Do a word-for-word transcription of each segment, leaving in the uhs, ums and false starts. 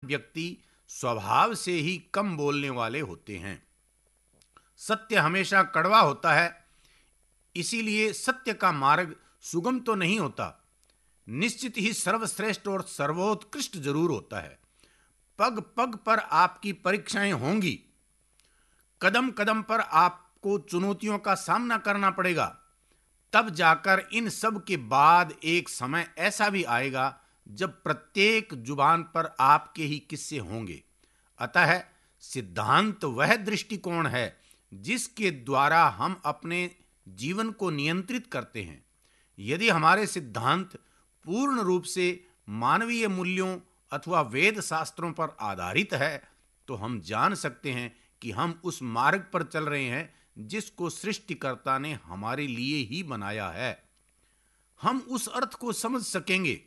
व्यक्ति स्वभाव से ही कम बोलने वाले होते हैं। सत्य हमेशा कड़वा होता है, इसीलिए सत्य का मार्ग सुगम तो नहीं होता, निश्चित ही सर्वश्रेष्ठ और सर्वोत्कृष्ट जरूर होता है। पग पग पर आपकी परीक्षाएं होंगी, कदम कदम पर आपको चुनौतियों का सामना करना पड़ेगा। तब जाकर इन सब के बाद एक समय ऐसा भी आएगा जब प्रत्येक जुबान पर आपके ही किस्से होंगे। अतः सिद्धांत वह दृष्टिकोण है जिसके द्वारा हम अपने जीवन को नियंत्रित करते हैं। यदि हमारे सिद्धांत पूर्ण रूप से मानवीय मूल्यों अथवा वेद शास्त्रों पर आधारित है तो हम जान सकते हैं कि हम उस मार्ग पर चल रहे हैं जिसको सृष्टिकर्ता ने हमारे लिए ही बनाया है। हम उस अर्थ को समझ सकेंगे,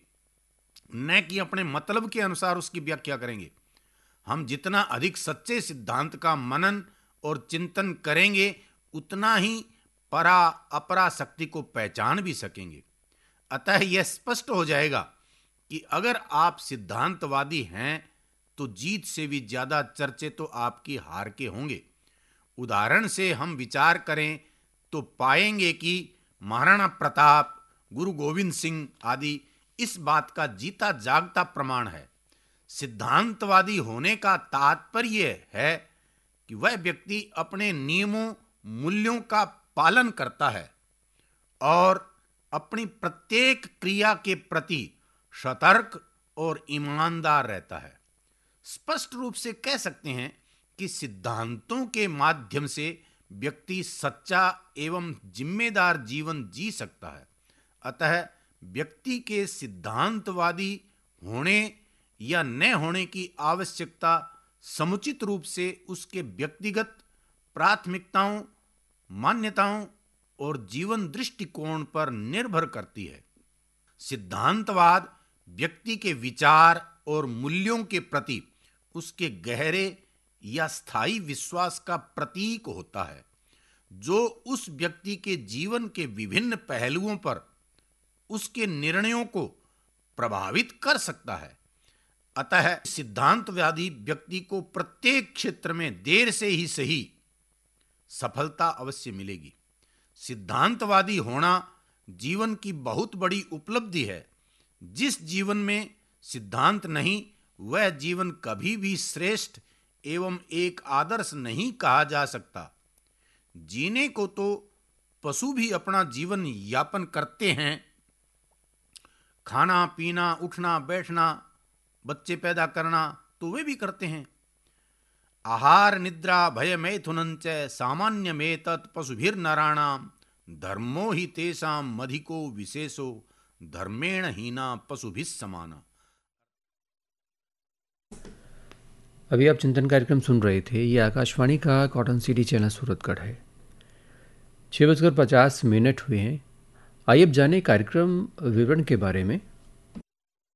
न कि अपने मतलब के अनुसार उसकी व्याख्या करेंगे। हम जितना अधिक सच्चे सिद्धांत का मनन और चिंतन करेंगे उतना ही परा अपरा शक्ति को पहचान भी सकेंगे। अतः यह स्पष्ट हो जाएगा कि अगर आप सिद्धांतवादी हैं तो जीत से भी ज्यादा चर्चे तो आपकी हार के होंगे। उदाहरण से हम विचार करें तो पाएंगे कि महाराणा प्रताप, गुरु गोविंद सिंह आदि इस बात का जीता जागता प्रमाण है। सिद्धांतवादी होने का तात्पर्य है कि वह व्यक्ति अपने नियमों मूल्यों का पालन करता है और अपनी प्रत्येक क्रिया के प्रति सतर्क और ईमानदार रहता है। स्पष्ट रूप से कह सकते हैं कि सिद्धांतों के माध्यम से व्यक्ति सच्चा एवं जिम्मेदार जीवन जी सकता है। अतः व्यक्ति के सिद्धांतवादी होने या न होने की आवश्यकता समुचित रूप से उसके व्यक्तिगत प्राथमिकताओं, मान्यताओं और जीवन दृष्टिकोण पर निर्भर करती है। सिद्धांतवाद व्यक्ति के विचार और मूल्यों के प्रति उसके गहरे या स्थायी विश्वास का प्रतीक होता है, जो उस व्यक्ति के जीवन के विभिन्न पहलुओं पर उसके निर्णयों को प्रभावित कर सकता है। अतः सिद्धांतवादी व्यक्ति को प्रत्येक क्षेत्र में देर से ही सही सफलता अवश्य मिलेगी। सिद्धांतवादी होना जीवन की बहुत बड़ी उपलब्धि है। जिस जीवन में सिद्धांत नहीं, वह जीवन कभी भी श्रेष्ठ एवं एक आदर्श नहीं कहा जा सकता। जीने को तो पशु भी अपना जीवन यापन करते हैं, खाना पीना, उठना बैठना, बच्चे पैदा करना तो वे भी करते हैं। आहार निद्रा भय मैथुनंच सामान्यमेतत् पशुभिर्नराणाम धर्मो हि तेषां मधिको विशेषो धर्मेण हीना पशुभिः समाना। अभी आप चिंतन कार्यक्रम सुन रहे थे। ये आकाशवाणी का कॉटन सिटी चैनल सूरतगढ़ है। छः बजकर पचास मिनट हुए हैं। आइए अब जाने कार्यक्रम विवरण के बारे में।